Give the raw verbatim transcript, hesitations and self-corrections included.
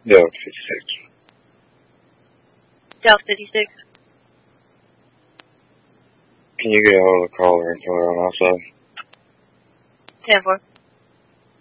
Delta fifty-six. Delta fifty-six. Can you get a hold of the caller and tell her on outside? ten four.